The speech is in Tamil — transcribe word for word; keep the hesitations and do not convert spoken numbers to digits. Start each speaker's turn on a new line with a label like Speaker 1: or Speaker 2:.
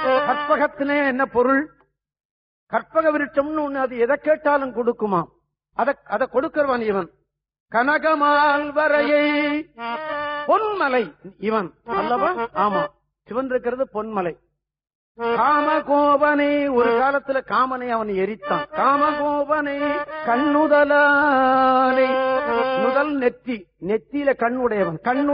Speaker 1: கற்பகத்திலே என்ன பொருள்? கற்பக விருட்சம்னு ஒண்ணு, அது எதை கேட்டாலும் கொடுக்குமா? அத அதை கொடுக்கிறவன் இவன். கனகமால் வரையை பொன்மலை இவன் அல்லவா? ஆமா, சிவன் இருக்கிறது பொன்மலை. காமகோபனை, ஒரு காலத்துல காமனை அவன் எரித்தான். காமகோபனை கண்ணுதலானை, முதல் நெத்தி, நெத்தியில கண்ணுடையவன். கண்ணு